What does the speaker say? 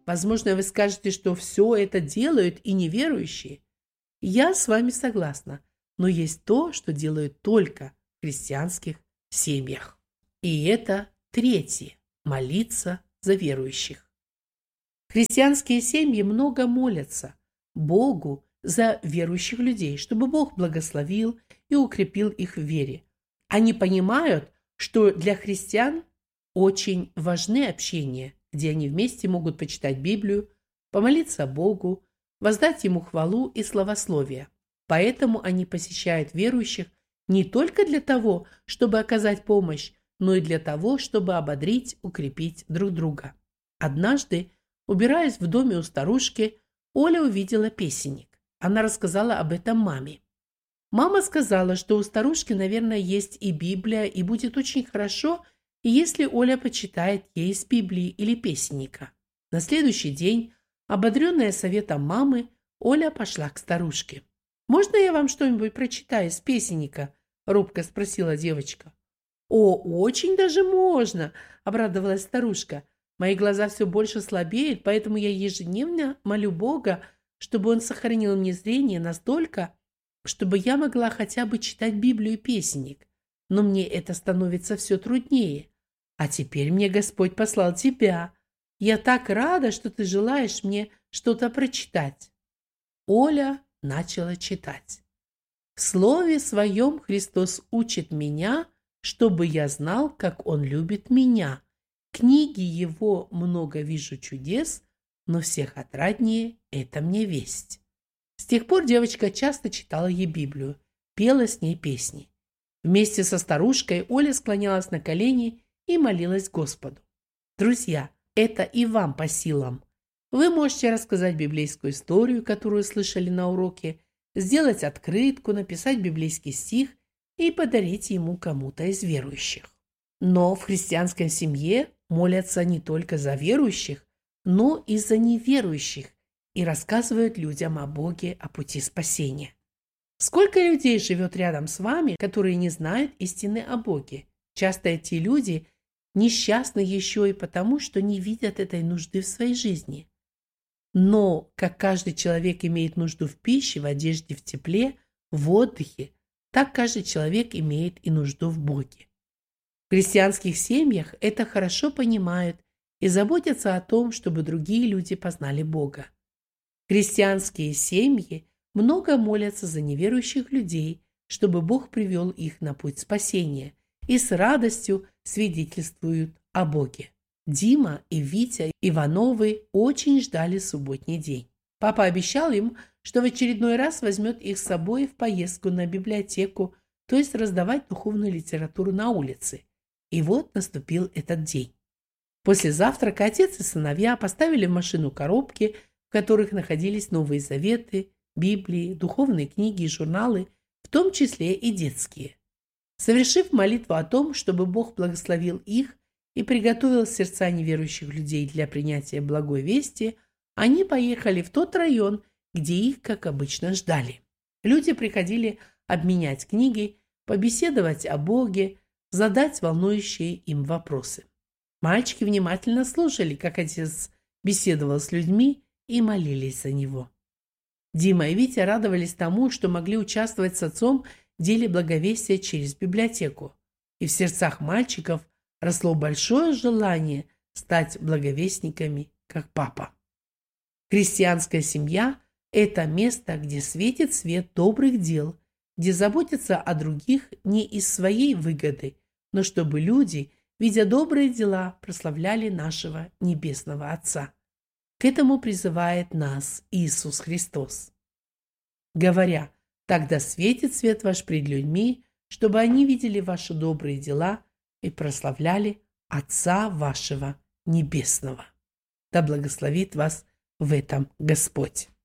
Возможно, вы скажете, что все это делают и неверующие. Я с вами согласна, но есть то, что делают только в христианских семьях. И это третье – молиться за верующих. Христианские семьи много молятся Богу за верующих людей, чтобы Бог благословил и укрепил их в вере. Они понимают, что для христиан очень важны общения, где они вместе могут почитать Библию, помолиться Богу, воздать Ему хвалу и славословие. Поэтому они посещают верующих не только для того, чтобы оказать помощь, но и для того, чтобы ободрить, укрепить друг друга. Однажды, убираясь в доме у старушки, Оля увидела песенник. Она рассказала об этом маме. Мама сказала, что у старушки, наверное, есть и Библия, и будет очень хорошо, если Оля почитает ей из Библии или песенника. На следующий день, ободренная советом мамы, Оля пошла к старушке. «Можно я вам что-нибудь прочитаю из песенника?» – робко спросила девочка. «О, очень даже можно!» – обрадовалась старушка. «Мои глаза все больше слабеют, поэтому я ежедневно молю Бога, чтобы Он сохранил мне зрение настолько, чтобы я могла хотя бы читать Библию и песенник. Но мне это становится все труднее. А теперь мне Господь послал тебя. Я так рада, что ты желаешь мне что-то прочитать». Оля начала читать. «В слове своем Христос учит меня, чтобы я знал, как Он любит меня. Книги Его много вижу чудес, но всех отраднее это мне весть». С тех пор девочка часто читала ей Библию, пела с ней песни. Вместе со старушкой Оля склонялась на колени и молилась Господу. Друзья, это и вам по силам. Вы можете рассказать библейскую историю, которую слышали на уроке, сделать открытку, написать библейский стих и подарить ему кому-то из верующих. Но в христианской семье молятся не только за верующих, но и за неверующих и рассказывают людям о Боге, о пути спасения. Сколько людей живет рядом с вами, которые не знают истины о Боге? Часто эти люди несчастны еще и потому, что не видят этой нужды в своей жизни. Но, как каждый человек имеет нужду в пище, в одежде, в тепле, в отдыхе, так каждый человек имеет и нужду в Боге. В христианских семьях это хорошо понимают и заботятся о том, чтобы другие люди познали Бога. Христианские семьи много молятся за неверующих людей, чтобы Бог привел их на путь спасения, и с радостью свидетельствуют о Боге. Дима и Витя Ивановы очень ждали субботний день. Папа обещал им, что в очередной раз возьмет их с собой в поездку на библиотеку, то есть раздавать духовную литературу на улице. И вот наступил этот день. После завтрака отец и сыновья поставили в машину коробки, в которых находились Новые Заветы, Библии, духовные книги и журналы, в том числе и детские. Совершив молитву о том, чтобы Бог благословил их и приготовил сердца неверующих людей для принятия благой вести, они поехали в тот район, где их, как обычно, ждали. Люди приходили обменять книги, побеседовать о Боге, задать волнующие им вопросы. Мальчики внимательно слушали, как отец беседовал с людьми, и молились за него. Дима и Витя радовались тому, что могли участвовать с отцом в деле благовестия через библиотеку. И в сердцах мальчиков росло большое желание стать благовестниками, как папа. Христианская семья – это место, где светит свет добрых дел, где заботятся о других не из своей выгоды, но чтобы люди, видя добрые дела, прославляли нашего Небесного Отца. К этому призывает нас Иисус Христос, говоря: «Тогда светит свет ваш пред людьми, чтобы они видели ваши добрые дела и прославляли Отца вашего Небесного». Да благословит вас в этом Господь.